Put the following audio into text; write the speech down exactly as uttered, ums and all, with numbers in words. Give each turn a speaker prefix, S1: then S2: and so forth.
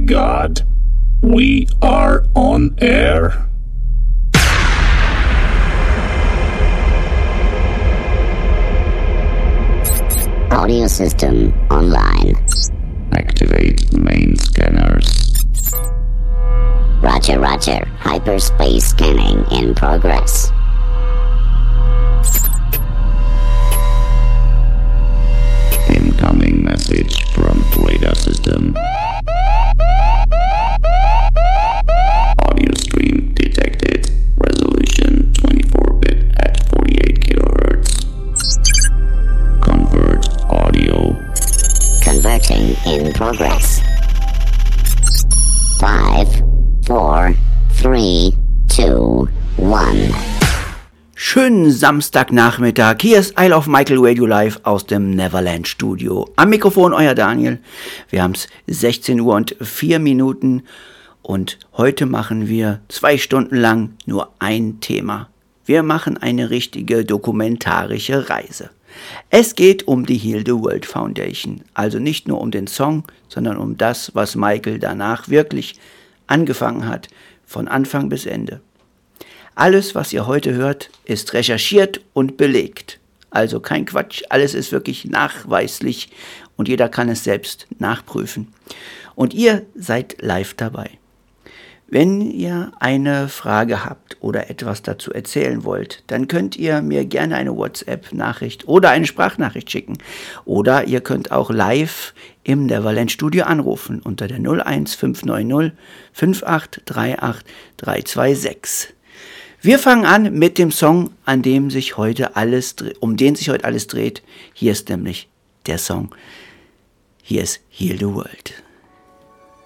S1: God, we are on air.
S2: Audio system online.
S3: Activate main scanners.
S2: Roger, roger. Hyperspace scanning in progress.
S3: Incoming message from radar system. Audio stream detected. Resolution twenty-four bit at forty-eight kilohertz. Convert audio.
S2: Converting in progress. Five, four, three, two, one.
S4: Schönen Samstagnachmittag, hier ist Isle of Michael Radio Live aus dem Neverland Studio. Am Mikrofon euer Daniel. Wir haben es sechzehn Uhr und vier Minuten und heute machen wir zwei Stunden lang nur ein Thema. Wir machen eine richtige dokumentarische Reise. Es geht um die Heal the World Foundation, also nicht nur um den Song, sondern um das, was Michael danach wirklich angefangen hat, von Anfang bis Ende. Alles, was ihr heute hört, ist recherchiert und belegt. Also kein Quatsch, alles ist wirklich nachweislich und jeder kann es selbst nachprüfen. Und ihr seid live dabei. Wenn ihr eine Frage habt oder etwas dazu erzählen wollt, dann könnt ihr mir gerne eine WhatsApp-Nachricht oder eine Sprachnachricht schicken. Oder ihr könnt auch live im Neverland Studio anrufen unter der null eins fünf neun null fünf acht drei acht drei zwei sechs. Wir fangen an mit dem Song, an dem sich heute alles, um den sich heute alles dreht. Hier ist nämlich der Song. Hier ist Heal the World.